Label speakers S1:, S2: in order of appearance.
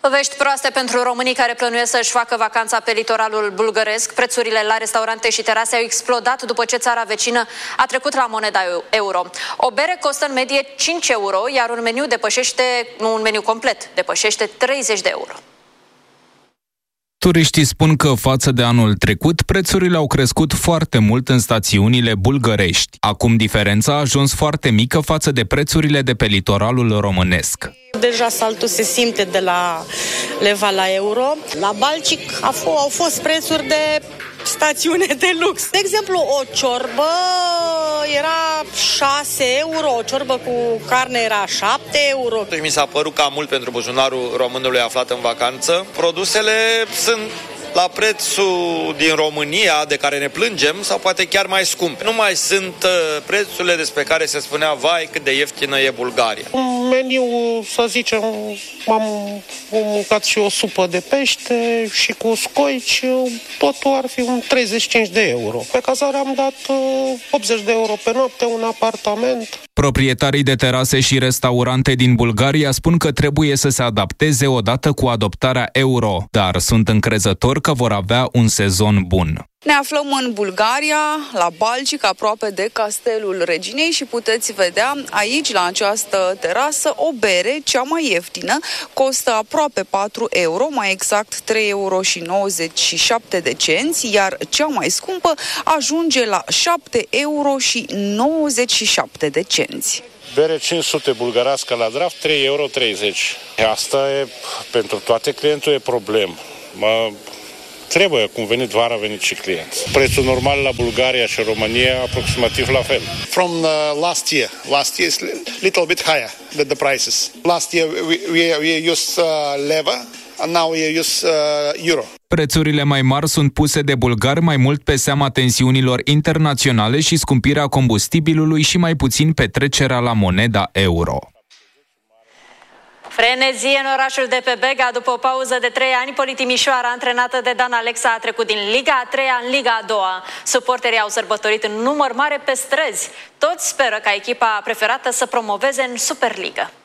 S1: Vești proaste pentru românii care plănuiesc să-și facă vacanța pe litoralul bulgăresc. Prețurile la restaurante și terase au explodat după ce țara vecină a trecut la moneda euro. O bere costă în medie 5 euro, iar un meniu complet depășește 30 de euro.
S2: Turiștii spun că față de anul trecut, prețurile au crescut foarte mult în stațiunile bulgărești. Acum diferența a ajuns foarte mică față de prețurile de pe litoralul românesc.
S3: Deja saltul se simte de la leva la euro. La Balcic au fost prețuri de stațiune de lux. De exemplu, o ciorbă era 6 euro, o ciorbă cu carne era 7 euro.
S4: Mi s-a părut cam mult pentru buzunarul românului aflat în vacanță. Produsele sunt la prețul din România, de care ne plângem, sau poate chiar mai scumpe. Nu mai sunt prețurile despre care se spunea, vai, cât de ieftină e Bulgaria.
S5: Un meniu, să zicem, am mâncat și o supă de pește și cu scoici, totul ar fi un 35 de euro. Pe cazare am dat 80 de euro pe noapte, un apartament.
S2: Proprietarii de terase și restaurante din Bulgaria spun că trebuie să se adapteze odată cu adoptarea euro, dar sunt încrezători că vor avea un sezon bun.
S6: Ne aflăm în Bulgaria, la Balcic, aproape de Castelul Reginei și puteți vedea aici, la această terasă, o bere, cea mai ieftină, costă aproape 4 euro, mai exact 3 euro și 97 de cenți, iar cea mai scumpă ajunge la 7 euro și 97 de cenți.
S7: Bere 500 bulgărească la draft, 3,30 euro. Asta e, pentru toate clientul e problemă. Trebuie, cum venit vara, a venit și clienți. Prețul normal la Bulgaria și România aproximativ la fel.
S8: From last year is little bit higher than the prices. Last year we used leva and now we use euro.
S2: Prețurile mai mari sunt puse de bulgari mai mult pe seama tensiunilor internaționale și scumpirea combustibilului și mai puțin petrecerea la moneda euro.
S1: Frenezie în orașul de pe Bega. După o pauză de 3 ani, Politimișoara, antrenată de Dan Alexa, a trecut din Liga a 3-a în Liga a 2-a. Suporterii au sărbătorit în număr mare pe străzi. Toți speră ca echipa preferată să promoveze în Superliga.